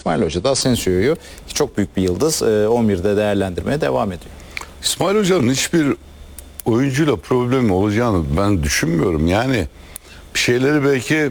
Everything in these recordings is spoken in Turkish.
İsmail Hoca da Asensio'yu çok büyük bir yıldız 11'de değerlendirmeye devam ediyor. İsmail Hoca'nın hiçbir oyuncuyla problemi olacağını ben düşünmüyorum. Yani bir şeyleri belki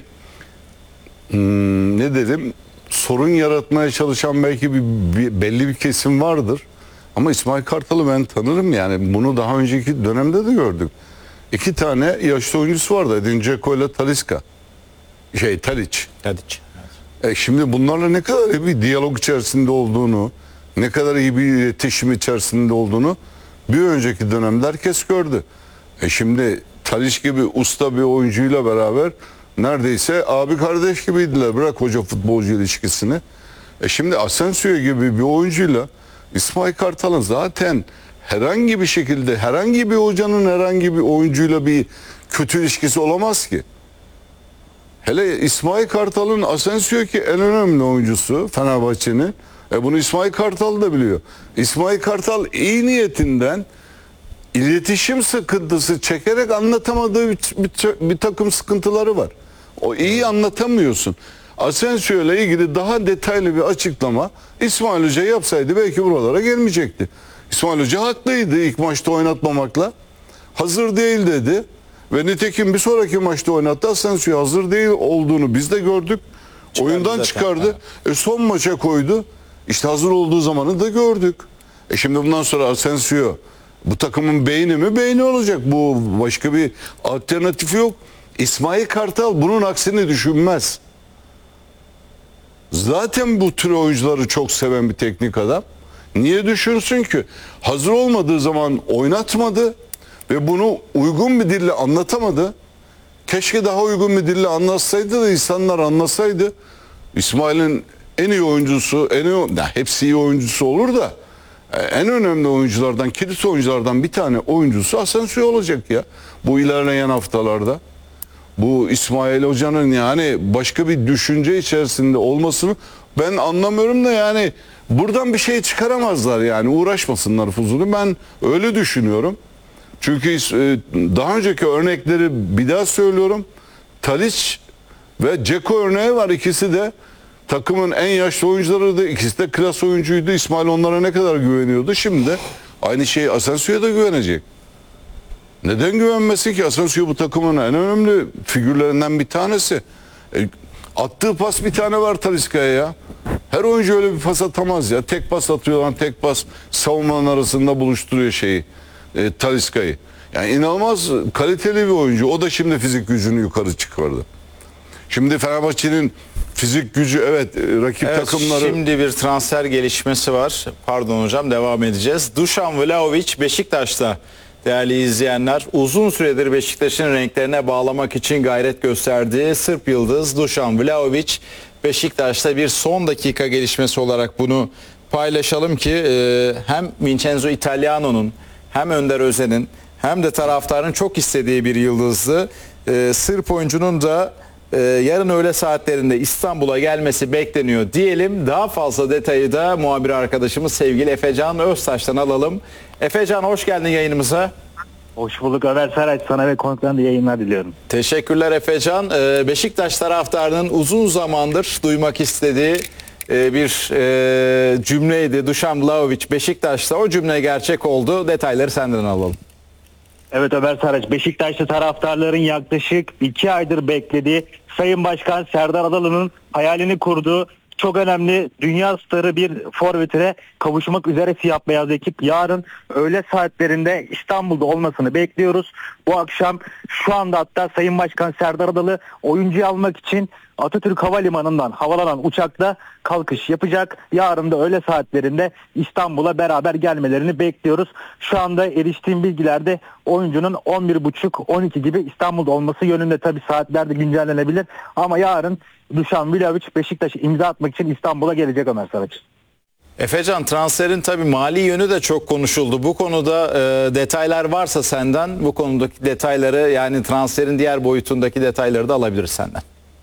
ne dedim, sorun yaratmaya çalışan belki belli bir kesim vardır. Ama İsmail Kartal'ı ben tanırım, yani bunu daha önceki dönemde de gördük. 2 tane yaşlı oyuncusu vardı, Edin Dzeko ile Talisca. Tadic. Evet. Şimdi bunlarla ne kadar iyi bir diyalog içerisinde olduğunu, ne kadar iyi bir iletişim içerisinde olduğunu bir önceki dönemde herkes gördü. Şimdi Tadic gibi usta bir oyuncuyla beraber neredeyse abi kardeş gibiydiler. Bırak hoca futbolcu ilişkisini. Şimdi Asensio gibi bir oyuncuyla İsmail Kartal'ın zaten herhangi bir şekilde herhangi bir hocanın herhangi bir oyuncuyla bir kötü ilişkisi olamaz ki. Hele İsmail Kartal'ın Asensio ki en önemli oyuncusu Fenerbahçe'nin. Bunu İsmail Kartal da biliyor. İsmail Kartal iyi niyetinden iletişim sıkıntısı çekerek anlatamadığı bir takım sıkıntıları var. O iyi anlatamıyorsun. Asensio ile ilgili daha detaylı bir açıklama İsmail Hoca yapsaydı belki buralara gelmeyecekti. İsmail Hoca haklıydı ilk maçta oynatmamakla. Hazır değil dedi. Ve nitekim bir sonraki maçta oynattı. Asensio hazır değil olduğunu biz de gördük. Oyundan çıkardı. Son maça koydu. İşte hazır olduğu zamanı da gördük. Şimdi bundan sonra Asensio bu takımın beyni mi? Beyni olacak. Bu başka bir alternatifi yok. İsmail Kartal bunun aksini düşünmez. Zaten bu tür oyuncuları çok seven bir teknik adam. Niye düşünsün ki? Hazır olmadığı zaman oynatmadı ve bunu uygun bir dille anlatamadı. Keşke daha uygun bir dille anlatsaydı da insanlar anlasaydı. İsmail'in en iyi oyuncusu, hepsi iyi oyuncusu olur da en önemli oyunculardan, kilit oyunculardan bir tane oyuncusu Asensio olacak ya. Bu ilerleyen haftalarda. Bu İsmail Hoca'nın yani başka bir düşünce içerisinde olmasını ben anlamıyorum da, yani buradan bir şey çıkaramazlar, yani uğraşmasınlar Fuzuli. Ben öyle düşünüyorum. Çünkü daha önceki örnekleri bir daha söylüyorum. Tadic ve Dzeko örneği var, ikisi de takımın en yaşlı oyuncularıydı. İkisi de klas oyuncuydu. İsmail onlara ne kadar güveniyordu. Şimdi de aynı şeyi Asensio'ya da güvenecek. Neden güvenmesin ki? Asensio bu takımın en önemli figürlerinden bir tanesi. Attığı pas bir tane var Talisca'ya ya. Her oyuncu öyle bir pas atamaz ya. Tek pas atıyor lan, tek pas savunmanın arasında buluşturuyor Talisca'yı. Yani inanılmaz kaliteli bir oyuncu. O da şimdi fizik gücünü yukarı çıkardı. Şimdi Fenerbahçe'nin fizik gücü, rakip takımları... Şimdi bir transfer gelişmesi var. Pardon hocam, devam edeceğiz. Dušan Vlahović Beşiktaş'ta. Değerli izleyenler, uzun süredir Beşiktaş'ın renklerine bağlamak için gayret gösterdiği Sırp yıldız Dušan Vlahović Beşiktaş'ta bir son dakika gelişmesi olarak bunu paylaşalım ki hem Vincenzo Italiano'nun hem Önder Özen'in hem de taraftarın çok istediği bir yıldızdı. Sırp oyuncunun da yarın öğle saatlerinde İstanbul'a gelmesi bekleniyor diyelim. Daha fazla detayı da muhabir arkadaşımız sevgili Efecan Öztaş'tan alalım. Efecan, hoş geldin yayınımıza. Hoş bulduk Ömer Saraç, sana ve konuklarına yayınlar diliyorum. Teşekkürler Efecan. Beşiktaş taraftarının uzun zamandır duymak istediği bir cümleydi. Dušan Vlahović Beşiktaş'ta, o cümle gerçek oldu. Detayları senden alalım. Evet Ömer Saraç, Beşiktaşlı taraftarların yaklaşık 2 aydır beklediği Sayın Başkan Serdar Adalı'nın hayalini kurduğu çok önemli dünya starı bir forvetine kavuşmak üzere siyah beyaz ekip yarın öğle saatlerinde İstanbul'da olmasını bekliyoruz. Bu akşam şu anda hatta Sayın Başkan Serdar Adalı oyuncuyu almak için Atatürk Havalimanı'ndan havalanan uçakla kalkış yapacak. Yarın da öğle saatlerinde İstanbul'a beraber gelmelerini bekliyoruz. Şu anda eriştiğim bilgilerde oyuncunun 11.30-12 gibi İstanbul'da olması yönünde, tabi saatlerde güncellenebilir. Ama yarın Dušan Vlahović Beşiktaş'a imza atmak için İstanbul'a gelecek Ömer Saraç. Efecan, transferin tabii mali yönü de çok konuşuldu. Bu konuda detaylar varsa senden, bu konudaki detayları, yani transferin diğer boyutundaki detayları da alabiliriz senden.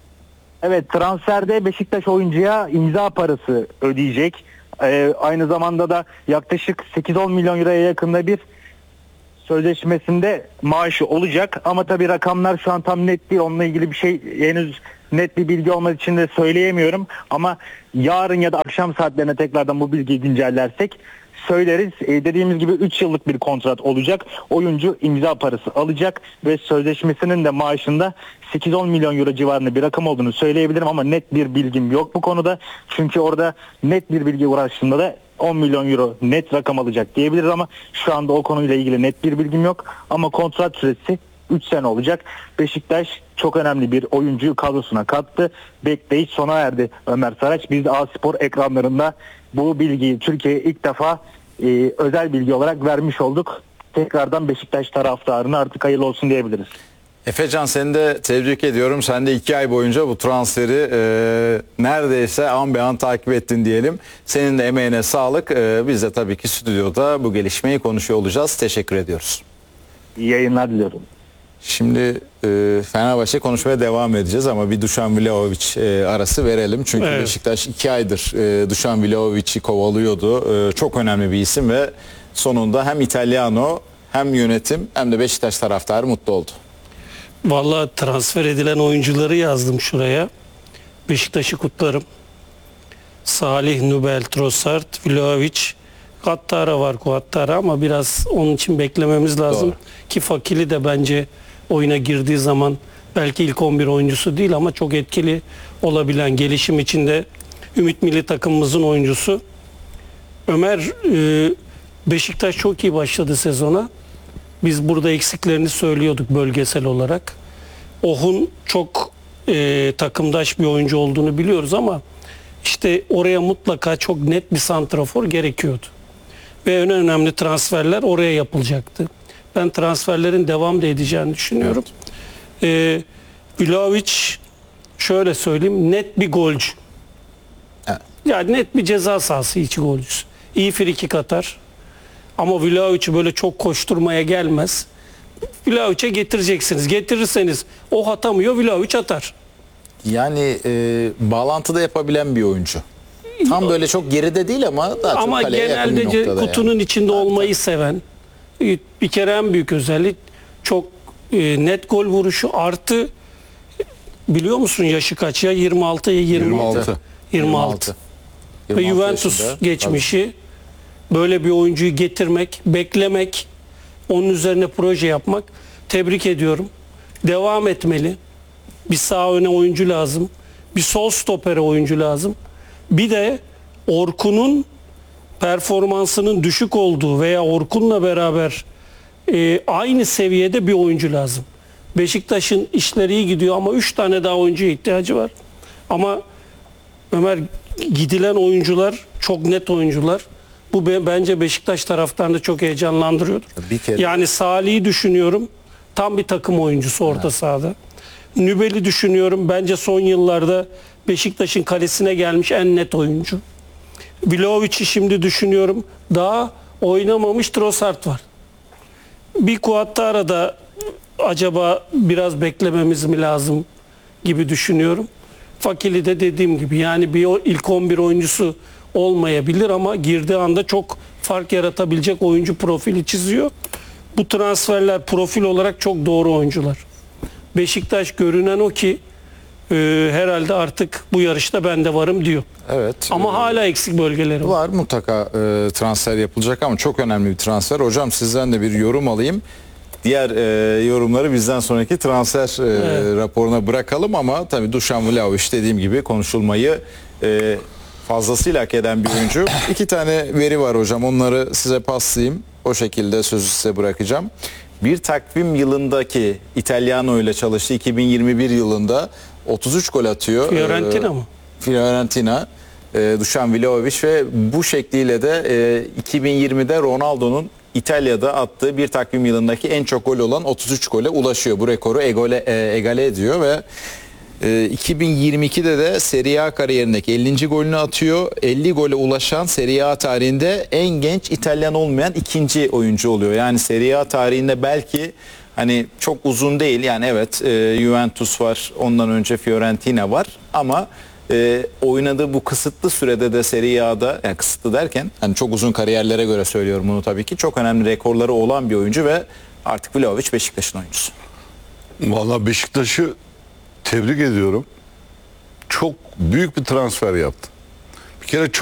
Evet, transferde Beşiktaş oyuncuya imza parası ödeyecek. Aynı zamanda da yaklaşık 8-10 milyon euroya yakında bir sözleşmesinde maaşı olacak ama tabii rakamlar şu an tam net değil. Onunla ilgili bir şey henüz net bir bilgi olmadığı için de söyleyemiyorum. Ama yarın ya da akşam saatlerine tekrardan bu bilgiyi güncellersek söyleriz. Dediğimiz gibi 3 yıllık bir kontrat olacak. Oyuncu imza parası alacak ve sözleşmesinin de maaşında 8-10 milyon euro civarında bir rakam olduğunu söyleyebilirim ama net bir bilgim yok bu konuda. Çünkü orada net bir bilgi uğraştığında da 10 milyon euro net rakam alacak diyebiliriz ama şu anda o konuyla ilgili net bir bilgim yok. Ama kontrat süresi 3 sene olacak. Beşiktaş çok önemli bir oyuncuyu kadrosuna kattı. Bekleyiş sona erdi Ömer Saraç. Biz de A-Spor ekranlarında bu bilgiyi Türkiye'ye ilk defa özel bilgi olarak vermiş olduk. Tekrardan Beşiktaş taraftarına artık hayırlı olsun diyebiliriz. Efecan, seni de tebrik ediyorum. Sen de 2 ay boyunca bu transferi neredeyse an be an takip ettin diyelim. Senin de emeğine sağlık. Biz de tabii ki stüdyoda bu gelişmeyi konuşuyor olacağız. Teşekkür ediyoruz. İyi yayınlar diliyorum. Şimdi Fenerbahçe konuşmaya devam edeceğiz ama bir Dušan Vlahović arası verelim. Çünkü Evet. Beşiktaş 2 aydır Dušan Vlahović'i kovalıyordu. Çok önemli bir isim ve sonunda hem Italiano hem yönetim hem de Beşiktaş taraftarı mutlu oldu. Vallahi transfer edilen oyuncuları yazdım şuraya. Beşiktaş'ı kutlarım. Salih, Nubel, Trossard, Vlahović, Guattara var, Guattara ama biraz onun için beklememiz lazım. Doğru. Ki Fakili de bence oyuna girdiği zaman belki ilk 11 oyuncusu değil ama çok etkili olabilen, gelişim içinde Ümit Milli Takımımızın oyuncusu. Ömer, Beşiktaş çok iyi başladı sezona. Biz burada eksiklerini söylüyorduk bölgesel olarak. Ohun çok takımdaş bir oyuncu olduğunu biliyoruz ama işte oraya mutlaka çok net bir santrafor gerekiyordu. Ve en önemli transferler oraya yapılacaktı. Ben transferlerin devam da edeceğini düşünüyorum. Vlahović, şöyle söyleyeyim, net bir golcü. Evet. Yani net bir ceza sahası içi golcüsü. İyi frikik atar. Ama Vlahović'i böyle çok koşturmaya gelmez. Vlahović'e getireceksiniz. Getirirseniz o atamıyor, Vlahović atar. Yani bağlantıda yapabilen bir oyuncu. Tam böyle çok geride değil ama daha Ama çok kaleye yakın bir genelde noktada. kutunun yani. içinde olmayı seven, bir kere en büyük özellik çok net gol vuruşu artı, biliyor musun yaşı kaç ya? 26 ya 26. 26. Ve 26 Juventus yaşında. geçmişi, böyle bir oyuncuyu getirmek, beklemek, onun üzerine proje yapmak, tebrik ediyorum. Devam etmeli. Bir sağ öne oyuncu lazım. Bir sol stopere oyuncu lazım. Bir de Orkun'un performansının düşük olduğu veya Orkun'la beraber aynı seviyede bir oyuncu lazım. Beşiktaş'ın işleri iyi gidiyor ama 3 tane daha oyuncuya ihtiyacı var. Ama Ömer, gidilen oyuncular çok net oyuncular. Bu bence Beşiktaş taraftarını çok heyecanlandırıyordur. Bir kere- Yani Salih'i düşünüyorum. Tam bir takım oyuncusu orta sahada. Nübel'i düşünüyorum. Bence son yıllarda Beşiktaş'ın kalesine gelmiş en net oyuncu. Vlahović'i şimdi düşünüyorum. Daha oynamamış Trossard var. Bir Guattara'da acaba biraz beklememiz mi lazım gibi düşünüyorum. Fakili de dediğim gibi yani bir ilk 11 oyuncusu olmayabilir ama girdiği anda çok fark yaratabilecek oyuncu profili çiziyor. Bu transferler profil olarak çok doğru oyuncular. Beşiktaş görünen o ki herhalde artık bu yarışta ben de varım diyor. Evet. Ama hala eksik bölgeleri var. Var mutlaka transfer yapılacak ama çok önemli bir transfer. Hocam sizden de bir yorum alayım. Diğer yorumları bizden sonraki transfer raporuna bırakalım ama tabii Dušan Vlahović dediğim gibi konuşulmayı fazlasıyla hak eden bir oyuncu. 2 tane veri var hocam, onları size paslayayım. O şekilde sözü size bırakacağım. Bir takvim yılındaki Italiano ile çalıştı. 2021 yılında 33 gol atıyor. Fiorentina mı? Fiorentina, Dušan Vlahović ve bu şekliyle de 2020'de Ronaldo'nun İtalya'da attığı bir takvim yılındaki en çok gol olan 33 gole ulaşıyor. Bu rekoru egale ediyor ve 2022'de de Serie A kariyerindeki 50. golünü atıyor. 50 gole ulaşan Serie A tarihinde en genç İtalyan olmayan ikinci oyuncu oluyor. Yani Serie A tarihinde belki hani çok uzun değil. Yani evet, Juventus var, ondan önce Fiorentina var ama oynadığı bu kısıtlı sürede de Serie A'da, yani kısıtlı derken hani çok uzun kariyerlere göre söylüyorum bunu tabii ki, çok önemli rekorları olan bir oyuncu ve artık Vlahovic Beşiktaş'ın oyuncusu. Vallahi Beşiktaş'ı tebrik ediyorum. Çok büyük bir transfer yaptı. Bir kere